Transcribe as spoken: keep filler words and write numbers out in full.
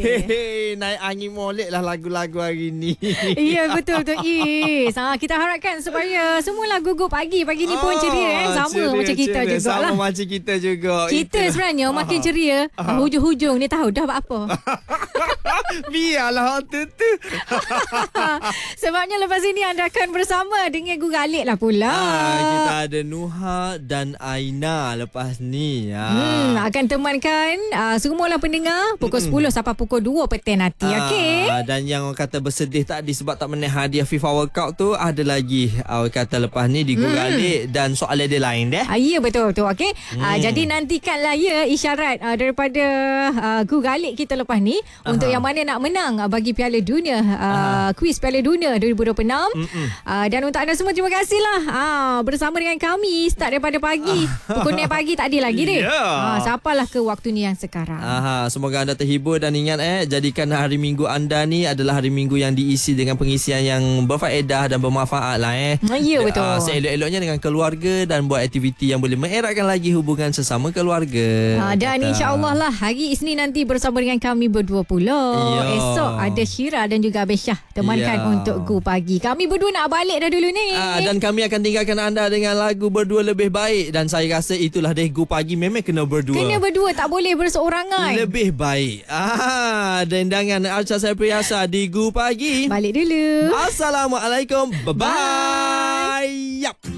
Hey, naik angin molek lah lagu-lagu hari ni. Ya, betul-betul. Is. Ha, kita harapkan supaya semua lagu Go Pagi pagi ni pun Oh, ceria eh. Sama ceria, macam kita ceria. juga Sama lah. macam kita juga. Kita Itu. sebenarnya makin ceria. Ah, hujung-hujung ni tahu dah buat apa. Biarlah tu tu. Sebabnya lepas ini anda akan bersama dengan Gugalik lah pula. Ah, kita ada Nuha dan Aina lepas ni. Ah. Hmm, akan temankan uh, semualah pendengar pukul mm-hmm. sepuluh sampai pukul dua petang nanti. Ah, Okey. dan yang orang kata bersedih tadi sebab tak menang hadiah FIFA World Cup tu, ada lagi orang kata lepas ni di Gugalik mm. dan soalan dia lain deh. Ah, ya, betul-betul. Okey. Hmm. Uh, jadi nantikanlah ya isyarat uh, daripada uh, Gugalik kita lepas ni. Aha. Untuk yang mana nak menang uh, bagi Piala Dunia, uh, kuis Piala Dunia dua ribu dua puluh enam. Uh, dan untuk anda semua terima kasihlah uh, bersama dengan kami start daripada pagi. Pukul enam pagi tak ada lagi deh. Yeah. Uh, sapalah ke waktu ni yang sekarang. Aha, semoga anda terhibur dan ingat eh jadikan hari Minggu anda ni adalah hari Minggu yang diisi dengan pengisian yang berfaedah dan bermanfaat lah eh. Ya, betul. Uh, seelok-eloknya dengan keluarga dan buat aktiviti yang boleh mengeratkan lagi hubungan sesama keluarga. Uh, dan insya-Allah lah hari Isnin nanti bersama dengan kami berdua pula. Ya. Esok ada Syira dan juga Abis Syah temankan Ya. untuk Go Pagi. Kami berdua nak balik dah dulu ni. Ah, dan kami akan tinggalkan anda dengan lagu Berdua Lebih Baik. Dan saya rasa itulah deh Go Pagi memang kena berdua. Kena berdua, tak boleh berseorangan. Lebih baik. Ah, dendangan Arca saya Priasa di Go Pagi. Balik dulu. Assalamualaikum. Bye-bye. Bye. Yap.